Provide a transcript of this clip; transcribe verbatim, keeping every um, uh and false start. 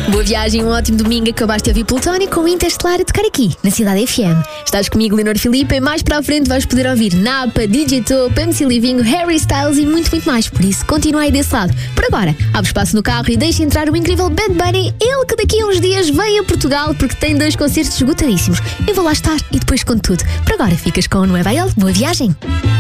Boa viagem, um ótimo domingo. Acabaste de ouvir Plutónio com o Interestelar a tocar aqui, na Cidade F M. Estás comigo, Leonor Filipe, e mais para a frente vais poder ouvir Napa, D J Top, M C Livinho, Harry Styles e muito, muito mais. Por isso, continua aí desse lado. Por agora, abre espaço no carro e deixa entrar o incrível Bad Bunny, ele que daqui a uns dias vem a Portugal porque tem dois concertos esgotadíssimos. Eu vou lá estar e depois conto tudo. Por agora, ficas com o Nueva York. Boa viagem!